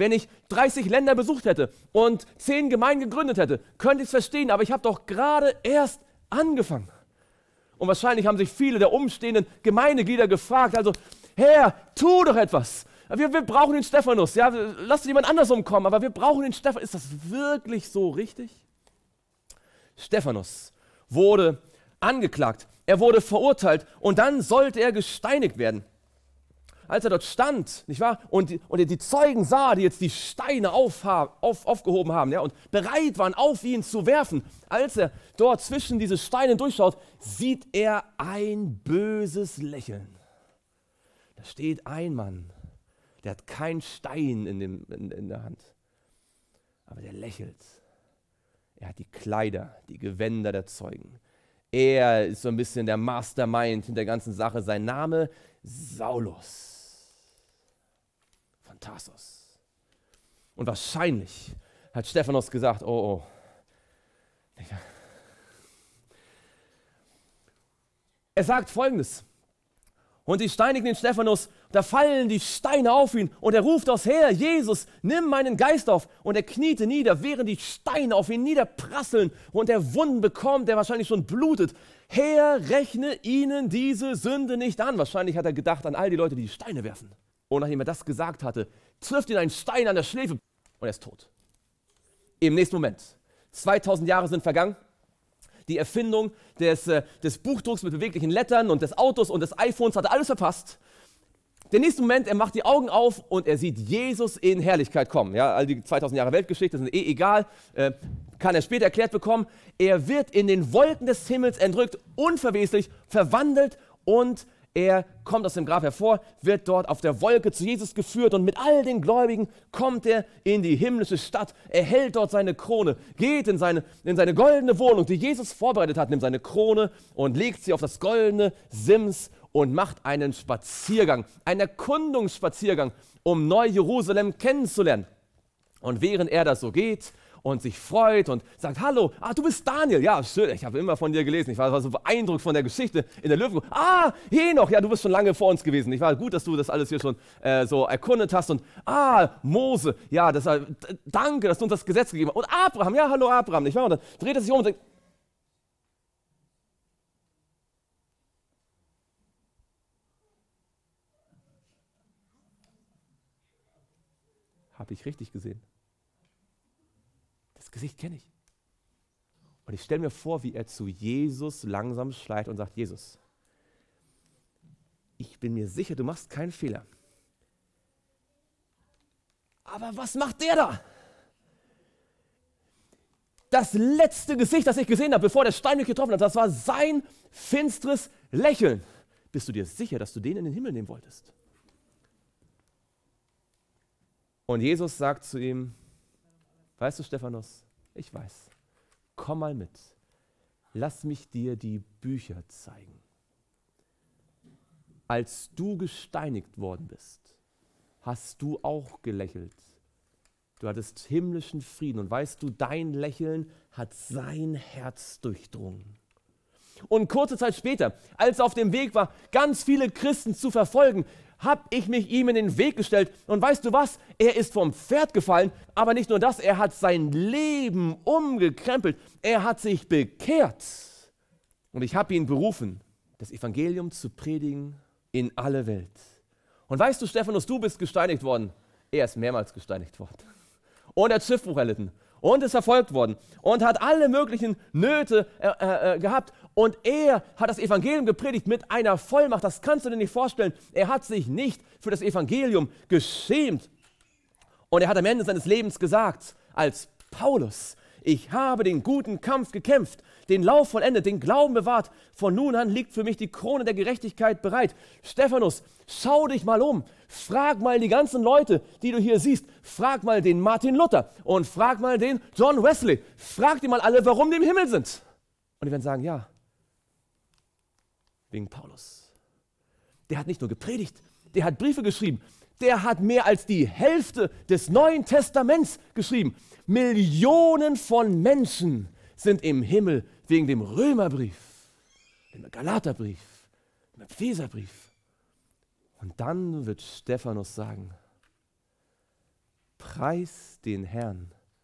Wenn ich 30 Länder besucht hätte und 10 Gemeinden gegründet hätte, könnte ich es verstehen, aber ich habe doch gerade erst angefangen. Und wahrscheinlich haben sich viele der umstehenden Gemeindeglieder gefragt, also Herr, tu doch etwas. Wir brauchen den Stephanus, ja, lass jemand anders umkommen, aber wir brauchen den Stephanus. Ist das wirklich so richtig? Stephanus wurde angeklagt, er wurde verurteilt und dann sollte er gesteinigt werden. Als er dort stand, nicht wahr, und die Zeugen sah, die jetzt die Steine aufgehoben haben, ja, und bereit waren, auf ihn zu werfen, als er dort zwischen diese Steine durchschaut, sieht er ein böses Lächeln. Da steht ein Mann, der hat keinen Stein in der Hand, aber der lächelt. Er hat die Kleider, die Gewänder der Zeugen. Er ist so ein bisschen der Mastermind in der ganzen Sache. Sein Name Saulus von Tarsus. Und wahrscheinlich hat Stephanus gesagt, oh. Er sagt Folgendes. Und die steinigen den Stephanus, da fallen die Steine auf ihn und er ruft aus, Herr, Jesus, nimm meinen Geist auf. Und er kniete nieder, während die Steine auf ihn niederprasseln und er Wunden bekommt, der wahrscheinlich schon blutet. Herr, rechne ihnen diese Sünde nicht an. Wahrscheinlich hat er gedacht an all die Leute, die Steine werfen. Und nachdem er das gesagt hatte, trifft ihn ein Stein an der Schläfe und er ist tot. Im nächsten Moment, 2000 Jahre sind vergangen. Die Erfindung des Buchdrucks mit beweglichen Lettern und des Autos und des iPhones hat er alles verpasst. Der nächste Moment, er macht die Augen auf und er sieht Jesus in Herrlichkeit kommen. Ja, all die 2000 Jahre Weltgeschichte sind egal, kann er später erklärt bekommen. Er wird in den Wolken des Himmels entrückt, unverweslich, verwandelt und er kommt aus dem Grab hervor, wird dort auf der Wolke zu Jesus geführt und mit all den Gläubigen kommt er in die himmlische Stadt. Er hält dort seine Krone, geht in seine goldene Wohnung, die Jesus vorbereitet hat, nimmt seine Krone und legt sie auf das goldene Sims und macht einen Spaziergang, einen Erkundungsspaziergang, um Neu-Jerusalem kennenzulernen. Und während er das so geht und sich freut und sagt, hallo, du bist Daniel, ja, schön, ich habe immer von dir gelesen, ich war so beeindruckt von der Geschichte in der Löwen. Henoch, ja, du bist schon lange vor uns gewesen, ich war gut, dass du das alles hier schon so erkundet hast und Mose, ja, danke, dass du uns das Gesetz gegeben hast und Abraham, ja, hallo Abraham, nicht wahr? Und dann dreht er sich um und sagt, habe ich richtig gesehen? Das Gesicht kenne ich. Und ich stelle mir vor, wie er zu Jesus langsam schleicht und sagt, Jesus, ich bin mir sicher, du machst keinen Fehler. Aber was macht der da? Das letzte Gesicht, das ich gesehen habe, bevor der Stein mich getroffen hat, das war sein finsteres Lächeln. Bist du dir sicher, dass du den in den Himmel nehmen wolltest? Und Jesus sagt zu ihm, weißt du, Stephanus, ich weiß, komm mal mit, lass mich dir die Bücher zeigen. Als du gesteinigt worden bist, hast du auch gelächelt. Du hattest himmlischen Frieden und weißt du, dein Lächeln hat sein Herz durchdrungen. Und kurze Zeit später, als er auf dem Weg war, ganz viele Christen zu verfolgen, habe ich mich ihm in den Weg gestellt. Und weißt du was? Er ist vom Pferd gefallen, aber nicht nur das, er hat sein Leben umgekrempelt. Er hat sich bekehrt. Und ich habe ihn berufen, das Evangelium zu predigen in alle Welt. Und weißt du, Stephanus, du bist gesteinigt worden. Er ist mehrmals gesteinigt worden. Und er hat Schiffbruch erlitten. Und ist verfolgt worden und hat alle möglichen Nöte gehabt. Und er hat das Evangelium gepredigt mit einer Vollmacht, das kannst du dir nicht vorstellen. Er hat sich nicht für das Evangelium geschämt. Und er hat am Ende seines Lebens gesagt, als Paulus, ich habe den guten Kampf gekämpft, den Lauf vollendet, den Glauben bewahrt. Von nun an liegt für mich die Krone der Gerechtigkeit bereit. Stephanus, schau dich mal um. Frag mal die ganzen Leute, die du hier siehst. Frag mal den Martin Luther und frag mal den John Wesley. Frag die mal alle, warum die im Himmel sind. Und die werden sagen, ja, wegen Paulus. Der hat nicht nur gepredigt, der hat Briefe geschrieben. Der hat mehr als die Hälfte des Neuen Testaments geschrieben. Millionen von Menschen sind im Himmel wegen dem Römerbrief, dem Galaterbrief, dem Epheserbrief. Und dann wird Stephanus sagen, Preis den Herrn.